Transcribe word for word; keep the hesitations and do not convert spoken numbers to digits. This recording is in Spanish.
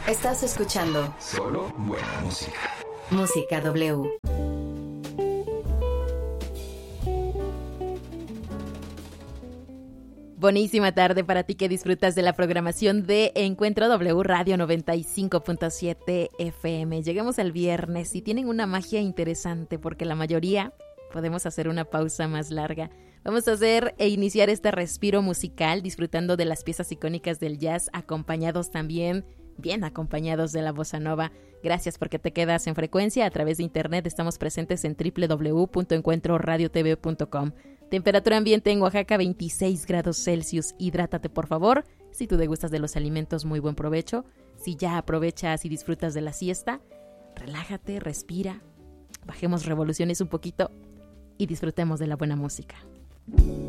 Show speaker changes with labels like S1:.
S1: Estás escuchando
S2: Solo buena música.
S1: Música W.
S3: Buenísima tarde para ti que disfrutas de la programación de Encuentro W Radio noventa y cinco punto siete F M. Llegamos al viernes y tienen una magia interesante porque la mayoría podemos hacer una pausa más larga. Vamos a hacer e iniciar este respiro musical disfrutando de las piezas icónicas del jazz, acompañados también, bien acompañados de la bossa nova. Gracias porque te quedas en frecuencia. A través de internet estamos presentes en doble u doble u doble u punto encuentro radio t v punto com. Temperatura ambiente en Oaxaca veintiséis grados Celsius. Hidrátate por favor. Si tú degustas de los alimentos, muy buen provecho. Si ya aprovechas y disfrutas de la siesta, relájate, respira, bajemos revoluciones un poquito y disfrutemos de la buena música.